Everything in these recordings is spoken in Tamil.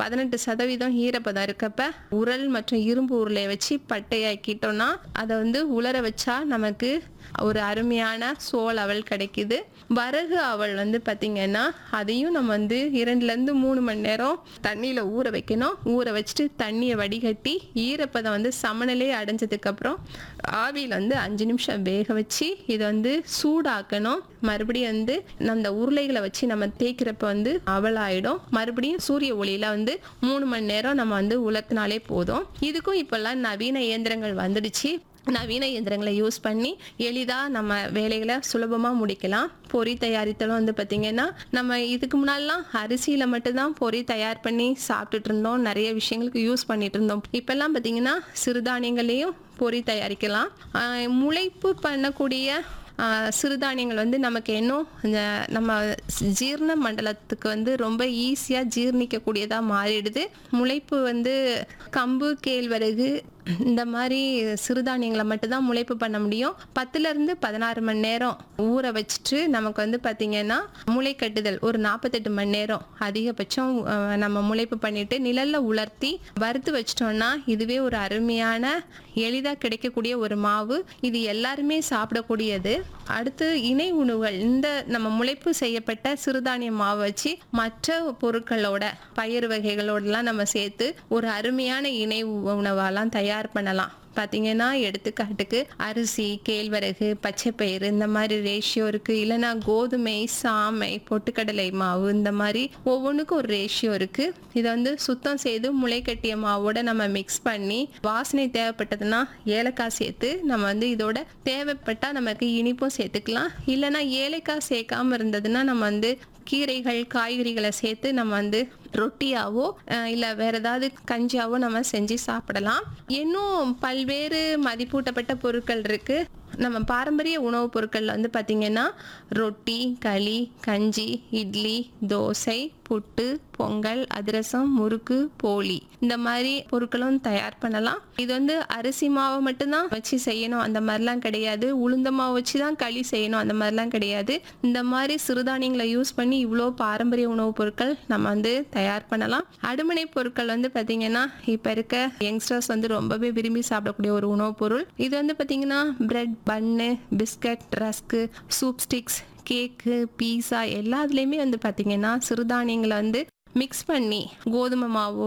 18% ஈரப்பதம் இருக்கப்ப உரல் மற்றும் இரும்பு உருளையை வச்சு பட்டையாக்கிட்டோம்னா அதை உலர வச்சா நமக்கு ஒரு அருமையான சோள அவல் கிடைக்குது. வரகு அவல் பார்த்தீங்கன்னா அதையும் நம்ம 2லேருந்து 3 மணி நேரம் தண்ணியில் ஊற வைக்கணும். ஊற வச்சுட்டு தண்ணியை வடிகட்டி ஈரப்பதம் சமநிலை அடைஞ்சதுக்கு அப்புறம் ஆவியில் 5 நிமிஷம் வேக வச்சு இதை சூடாக்கணும். மறுபடியும் அந்த உருளைகளை வச்சு நம்ம தேய்க்கிறப்ப அவல் ஆயிடும். மறுபடியும் சூரிய ஒளியில 3 மணி நேரம் நம்ம உலர்த்தினாலே போதும். இதுக்கும் இப்பெல்லாம் நவீன இயந்திரங்கள் வந்துடுச்சு. நவீன இயந்திரங்களை யூஸ் பண்ணி எளிதாக நம்ம வேலைகளை சுலபமாக முடிக்கலாம். பொரி தயாரித்தலும் பார்த்தீங்கன்னா நம்ம இதுக்கு முன்னாடிலாம் அரிசியில் மட்டும்தான் பொரி தயார் பண்ணி சாப்பிட்டுட்டு இருந்தோம். நிறைய விஷயங்களுக்கு யூஸ் பண்ணிட்டு இருந்தோம். இப்போல்லாம் பார்த்தீங்கன்னா சிறுதானியங்களையும் பொரி தயாரிக்கலாம். முளைப்பு பண்ணக்கூடிய சிறுதானியங்கள் நமக்கு இன்னும் நம்ம ஜீரண மண்டலத்துக்கு ரொம்ப ஈஸியாக ஜீர்ணிக்கக்கூடியதாக மாறிடுது. முளைப்பு கம்பு, கேழ்வரகு இந்த மாதிரி சிறுதானியங்களை மட்டும்தான் முளைப்பு பண்ண முடியும். 10லேருந்து 16 மணி நேரம் ஊற வச்சுட்டு நமக்கு பார்த்தீங்கன்னா முளை கட்டுதல் ஒரு 48 மணி நேரம் அதிகபட்சம் நம்ம முளைப்பு பண்ணிட்டு நிழல்ல உலர்த்தி வறுத்து வச்சிட்டோம்னா இதுவே ஒரு அருமையான எளிதாக கிடைக்கக்கூடிய ஒரு மாவு. இது எல்லாருமே சாப்பிடக்கூடியது. அடுத்து இணை உணவுகள் இந்த நம்ம முளைப்பு செய்யப்பட்ட சிறுதானிய மாவு வச்சு மற்ற பொருட்களோட பயிர் வகைகளோடலாம் நம்ம சேர்த்து ஒரு அருமையான இணை உணவாலாம் தயார் பண்ணலாம். பார்த்தீங்கன்னா எடுத்துக்காட்டுக்கு அரிசி, கேழ்வரகு, பச்சைப்பயிறு இந்த மாதிரி ரேஷியோ இருக்குது. இல்லைனா கோதுமை, சாமை, பொட்டுக்கடலை மாவு இந்த மாதிரி ஒவ்வொன்றுக்கும் ஒரு ரேஷியோ இருக்குது. இதை சுத்தம் செய்து முளை கட்டிய மாவோட நம்ம மிக்ஸ் பண்ணி வாசனை தேவைப்பட்டதுன்னா ஏலக்காய் சேர்த்து நம்ம இதோட தேவைப்பட்டால் நமக்கு இனிப்பும் சேர்த்துக்கலாம். இல்லைனா ஏலக்காய் சேர்க்காம இருந்ததுன்னா நம்ம கீரைகள், காய்கறிகளை சேர்த்து நம்ம ரொட்டியாவோ இல்லை வேற ஏதாவது கஞ்சியாவோ நம்ம செஞ்சு சாப்பிடலாம். இன்னும் பல்வேறு மதிப்பூட்டப்பட்ட பொருட்கள் இருக்கு. நம்ம பாரம்பரிய உணவுப் பொருட்கள்ல பார்த்தீங்கன்னா ரொட்டி, களி, கஞ்சி, இட்லி, தோசை, புட்டு, பொங்கல், அதிரசம், முறுக்கு, போளி இந்த மாதிரி பொருட்களும் தயார் பண்ணலாம். இது அரிசி மாவை மட்டும்தான் வச்சு செய்யணும் அந்த மாதிரிலாம் கிடையாது. உளுந்த மாவு வச்சு தான் களி செய்யணும் அந்த மாதிரிலாம் கிடையாது. இந்த மாதிரி சிறுதானியங்களை யூஸ் பண்ணி இவ்வளோ பாரம்பரிய உணவுப் பொருட்கள் நம்ம தயார் பண்ணலாம். அடுமனை பொருட்கள் பார்த்தீங்கன்னா இப்போ இருக்க யங்ஸ்டர்ஸ் ரொம்பவே விரும்பி சாப்பிடக்கூடிய ஒரு உணவுப் பொருள். இது பார்த்தீங்கன்னா பிரெட், பன்னு, பிஸ்கட், ரஸ்க்கு, சூப் ஸ்டிக்ஸ், கேக்கு, பீஸா எல்லாத்துலேயுமே பார்த்தீங்கன்னா சிறுதானியங்களை மிக்ஸ் பண்ணி கோதுமை மாவு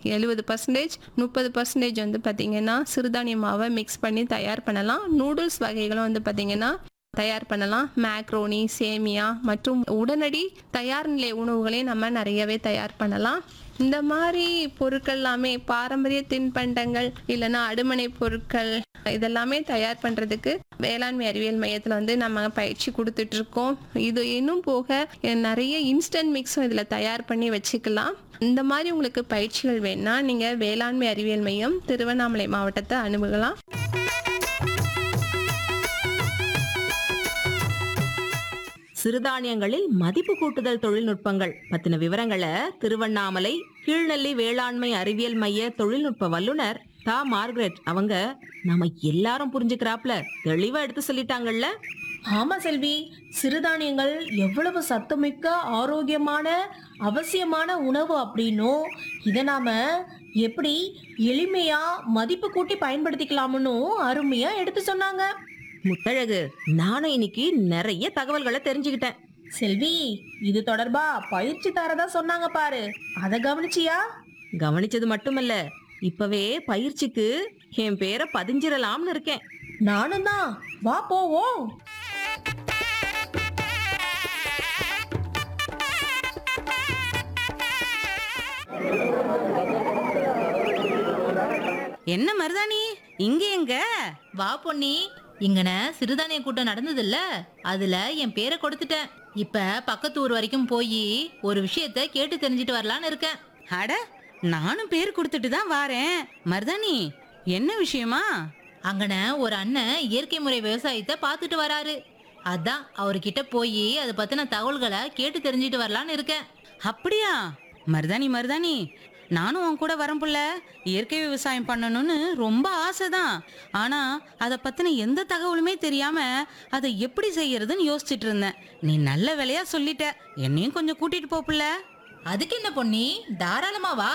70%, 30% பார்த்தீங்கன்னா சிறுதானிய மாவை மிக்ஸ் பண்ணி தயார் பண்ணலாம். நூடுல்ஸ் வகைகளும் பார்த்தீங்கன்னா தயார் பண்ணலாம். மேக்ரோனி, சேமியா மற்றும் உடனடி தயார் நிலை உணவுகளையும் நம்ம நிறையவே தயார் பண்ணலாம். இந்த மாதிரி பொருட்கள் எல்லாமே பாரம்பரிய தின்பண்டங்கள் இல்லைன்னா அடுமனை பொருட்கள் இதெல்லாமே தயார் பண்றதுக்கு வேளாண்மை அறிவியல் மையத்துல நம்ம பயிற்சி கொடுத்துட்டு இருக்கோம். இது இன்னும் போக நிறைய இன்ஸ்டன்ட் மிக்ஸும் இதுல தயார் பண்ணி வச்சுக்கலாம். இந்த மாதிரி உங்களுக்கு பயிற்சிகள் வேணும்னா நீங்க வேளாண்மை அறிவியல் மையம் திருவண்ணாமலை மாவட்டத்தை அணுகலாம். சிறுதானியங்களில் மதிப்பு கூட்டுதல் தொழில்நுட்பங்கள் பத்தின விவரங்களை திருவண்ணாமலை கீழ்நெல்லி வேளாண்மை அறிவியல் மைய தொழில்நுட்ப வல்லுநர் தா மார்கரெட் அவங்க நம்ம எல்லாரும் புரிஞ்சுக்கிறாப்ல தெளிவா எடுத்து சொல்லிட்டாங்கல்ல. ஆமா செல்வி, சிறுதானியங்கள் எவ்வளவு சத்துமிக்க ஆரோக்கியமான அவசியமான உணவு அப்படின்னும் இதை நாம எப்படி எளிமையா மதிப்பு கூட்டி பயன்படுத்திக்கலாம்னு அருமையா எடுத்து சொன்னாங்க. முத்தழகு, நானும் இன்னைக்கு நிறைய தகவல்களை தெரிஞ்சுக்கிட்டேன். செல்வி, இது தொடர்பா பயிற்சி தரதா சொன்னாங்க பாரு, அத கவனிச்சியா? கவனிச்சது மட்டுமல்ல, இப்பவே பயிற்சிக்கு என் பேரை பதிஞ்சிடலாம்னு இருக்கேன். நானும் தான், வா போவோம். என்ன மருதாணி இங்க எங்க? வா பொன்னி, இங்கன சிறுதானிய கூட்டம் நடந்தது இல்ல, அதுல என் பேரை கொடுத்துட்டேன். இப்ப பக்கத்து ஊர் வரைக்கும் போய் ஒரு விஷயத்த கேட்டு தெரிஞ்சிட்டு வரலான்னு இருக்கேன். அட, நானும் பேர் கொடுத்துட்டு தான் வாரேன். மருதாணி, என்ன விஷயமா? அங்கன ஒரு அண்ணன் இயற்கை முறை விவசாயத்தை பார்த்துட்டு வராரு. அதான் அவர்கிட்ட போய் அதை பத்தின தகவல்களை கேட்டு தெரிஞ்சிட்டு வரலான்னு இருக்கேன். அப்படியா? மருதாணி, நானும் உன் கூட வரேன் புள்ள. இயற்கை விவசாயம் பண்ணணும்னு ரொம்ப ஆசைதான். ஆனா அதை பத்தின எந்த தகவலுமே தெரியாம அதை எப்படி செய்யறதுன்னு யோசிச்சுட்டு இருந்தேன். நீ நல்ல வேலையா சொல்லிட்ட. என்னையும் கொஞ்சம் கூட்டிட்டு போ புள்ள. அதுக்கு என்ன பொன்னி, தாராளமா வா.